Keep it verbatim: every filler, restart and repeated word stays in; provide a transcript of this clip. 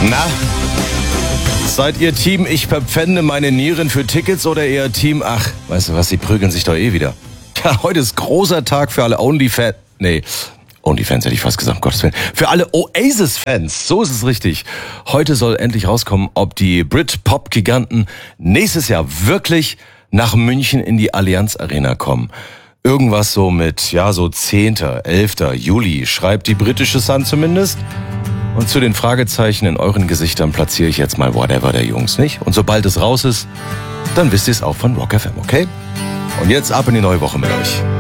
Na, seid ihr Team, ich verpfände meine Nieren für Tickets oder eher Team, ach, weißt du was, sie prügeln sich doch eh wieder. Ja, heute ist großer Tag für alle Onlyfans, nee, Onlyfans hätte ich fast gesagt, um Gottes Willen. Für alle Oasis-Fans, so ist es richtig. Heute soll endlich rauskommen, ob die Brit-Pop-Giganten nächstes Jahr wirklich nach München in die Allianz Arena kommen. Irgendwas so mit, ja, so zehnter, elfter Juli, schreibt die britische Sun zumindest. Und zu den Fragezeichen in euren Gesichtern platziere ich jetzt mal Whatever der Jungs, nicht? Und sobald es raus ist, dann wisst ihr es auch von Rock F M, okay? Und jetzt ab in die neue Woche mit euch.